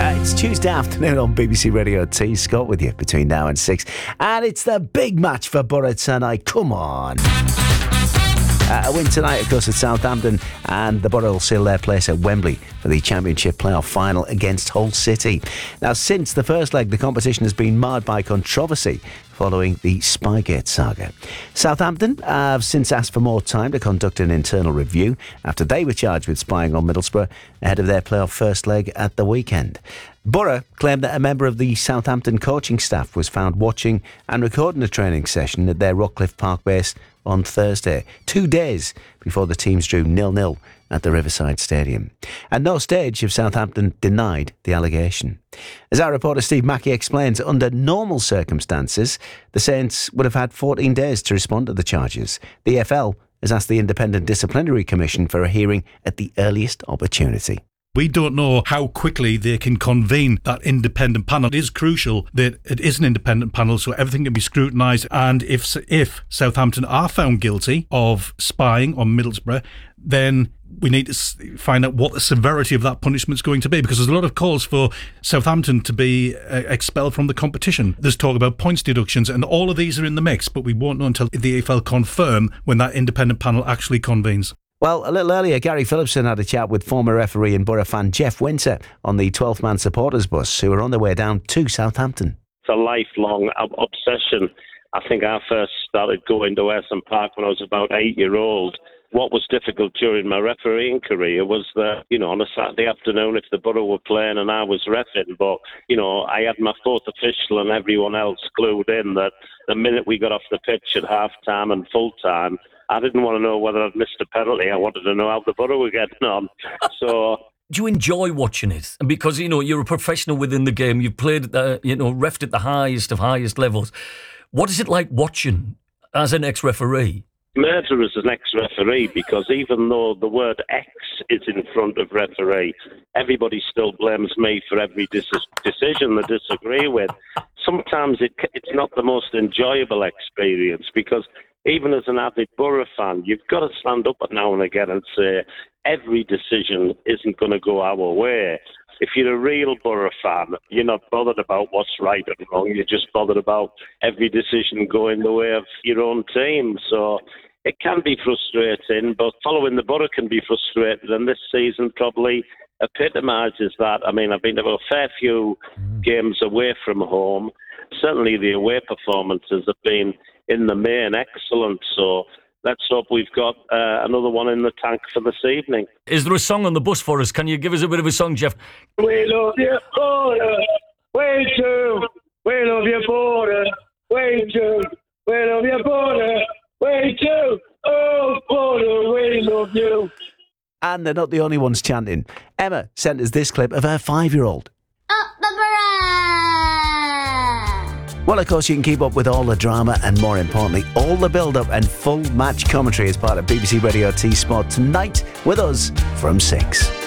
It's Tuesday afternoon on BBC Radio T. Scott with you between now and 6. And it's the big match for Borough tonight. Come on. A win tonight, of course, at Southampton, and the Borough will seal their place at Wembley for the Championship playoff final against Hull City. Now, since the first leg, the competition has been marred by controversy following the Spygate saga. Southampton have since asked for more time to conduct an internal review after they were charged with spying on Middlesbrough ahead of their playoff first leg at the weekend. Borough claimed that a member of the Southampton coaching staff was found watching and recording a training session at their Rockcliffe Park base on Thursday, 2 days before the teams drew 0-0 at the Riverside Stadium. At no stage have Southampton denied the allegation. As our reporter Steve Mackey explains, under normal circumstances, the Saints would have had 14 days to respond to the charges. The EFL has asked the Independent Disciplinary Commission for a hearing at the earliest opportunity. We don't know how quickly they can convene that independent panel. It is crucial that it is an independent panel so everything can be scrutinised, and if Southampton are found guilty of spying on Middlesbrough, then we need to find out what the severity of that punishment is going to be, because there's a lot of calls for Southampton to be expelled from the competition. There's talk about points deductions, and all of these are in the mix, but we won't know until the EFL confirm when that independent panel actually convenes. Well, a little earlier, Gary Phillipson had a chat with former referee and Borough fan Jeff Winter on the 12th Man supporters bus, who were on their way down to Southampton. It's a lifelong obsession. I think I first started going to Ayresome Park when I was about 8-year-old. What was difficult during my refereeing career was that, on a Saturday afternoon, if the Borough were playing and I was reffing, but, I had my fourth official and everyone else clued in that the minute we got off the pitch at half-time and full-time, I didn't want to know whether I'd missed a penalty. I wanted to know how the Borough were getting on. So, do you enjoy watching it? Because, you're a professional within the game. You've played, reffed at the highest of highest levels. What is it like watching as an ex-referee? Murder as an ex-referee, because even though the word ex is in front of referee, everybody still blames me for every decision they disagree with. Sometimes it's not the most enjoyable experience, because even as an avid Borough fan, you've got to stand up now and again and say, every decision isn't going to go our way. If you're a real Borough fan, you're not bothered about what's right and wrong. You're just bothered about every decision going the way of your own team. So it can be frustrating, but following the Borough can be frustrating, and this season probably epitomises that. I mean, I've been to a fair few games away from home. Certainly the away performances have been, in the main, excellent. So let's hope we've got another one in the tank for this evening. Is there a song on the bus for us? Can you give us a bit of a song, Jeff? We love your Borough, way too. We love your Borough, way too. We love your Borough, way too. Oh, Borough, we love you. And they're not the only ones chanting. Emma sent us this clip of her 5-year-old. Up the Borough! Well, of course, you can keep up with all the drama and, more importantly, all the build-up and full match commentary as part of BBC Radio T Sport tonight with us from 6.